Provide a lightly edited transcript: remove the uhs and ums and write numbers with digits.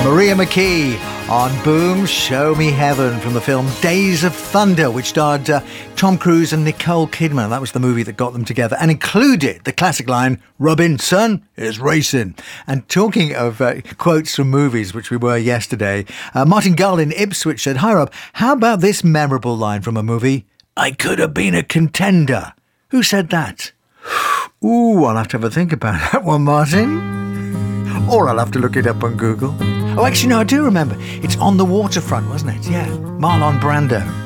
Maria McKee on Boom, Show Me Heaven from the film Days of Thunder, which starred Tom Cruise and Nicole Kidman. That was the movie that got them together and included the classic line, Robinson is racing. And talking of quotes from movies, which we were yesterday, Martin Gull in Ipswich said, "Hi Rob, how about this memorable line from a movie? I could have been a contender." Who said that? Ooh, I'll have to have a think about that one, Martin. Or I'll have to look it up on Google. Oh, actually, no, I do remember. It's On the Waterfront, wasn't it? Yeah, Marlon Brando.